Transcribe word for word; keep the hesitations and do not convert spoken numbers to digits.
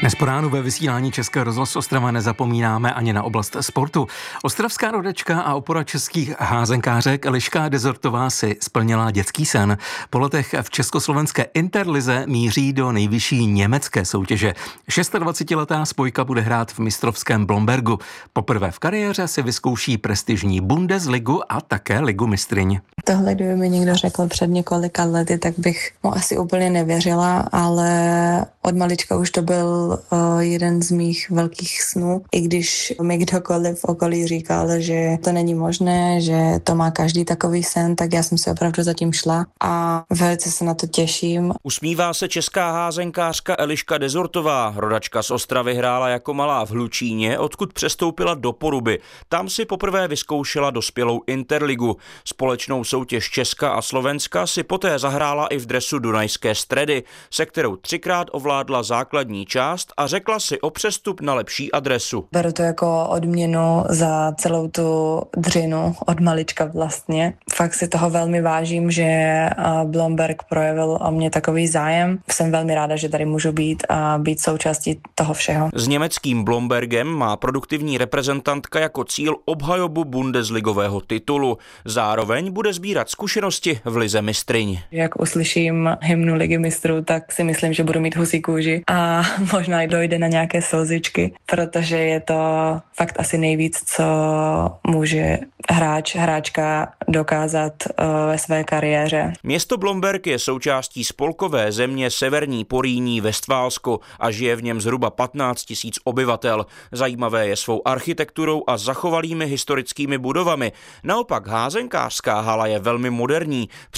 Dnes po ránu ve vysílání Českého rozhlasu Ostrava nezapomínáme ani na oblast sportu. Ostravská rodačka a opora českých házenkářek Eliška Dezortová si splnila dětský sen. Po letech v československé Interlize míří do nejvyšší německé soutěže. dvacetišestiletá spojka bude hrát v mistrovském Blombergu. Poprvé v kariéře si vyzkouší prestižní Bundesligu a také Ligu mistryň. Tohle, kdyby mi někdo řekl před několika lety, tak bych mu asi úplně nevěřila, ale od malička už to byl uh, jeden z mých velkých snů. I když mi kdokoliv v okolí říkal, že to není možné, že to má každý takový sen, tak já jsem si opravdu zatím šla a velice se na to těším. Usmívá se česká házenkářka Eliška Dezortová. Rodačka z Ostravy hrála jako malá v Hlučíně, odkud přestoupila do Poruby. Tam si poprvé vyzkoušela dospělou Interligu. Společnou soutěž Česka a Slovenska si poté zahrála i v dresu Dunajské Stredy, se kterou třikrát ovládla základní část a řekla si o přestup na lepší adresu. Beru to jako odměnu za celou tu dřinu od malička vlastně. Fakt si toho velmi vážím, že Blomberg projevil o mě takový zájem. Jsem velmi ráda, že tady můžu být a být součástí toho všeho. S německým Blombergem má produktivní reprezentantka jako cíl obhajobu bundesligového titulu. Zároveň bude sbírat zkušenosti v lize mistryň. Jak uslyším hymnu Ligy mistrů, tak si myslím, že budu mít husí kůži a možná i dojde na nějaké slzičky, protože je to fakt asi nejvíc, co může hráč, hráčka dokázat uh, ve své kariéře. Město Blomberg je součástí spolkové země Severní Porýní Vestfálsko a žije v něm zhruba patnáct tisíc obyvatel. Zajímavé je svou architekturou a zachovalými historickými budovami. Naopak házenkářská hala je velmi moderní.